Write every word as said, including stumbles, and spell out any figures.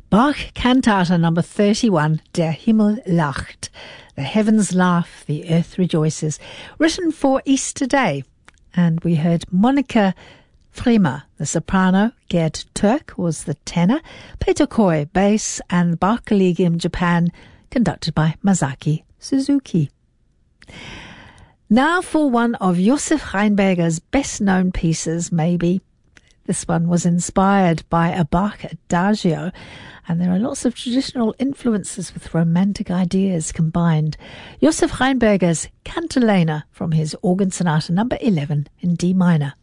Bach Cantata number thirty-one, Der Himmel lacht. The heavens laugh, the earth rejoices, written for Easter Day. And we heard Monika Fremer, the soprano, Gerd Turk was the tenor, Peter Koy, bass, and Bach-Kollegium Japan, conducted by Masaki Suzuki. Now for one of Josef Rheinberger's best-known pieces, maybe. This one was inspired by a Bach adagio, and there are lots of traditional influences with romantic ideas combined. Josef Rheinberger's Cantilena from his organ sonata number eleven in D minor.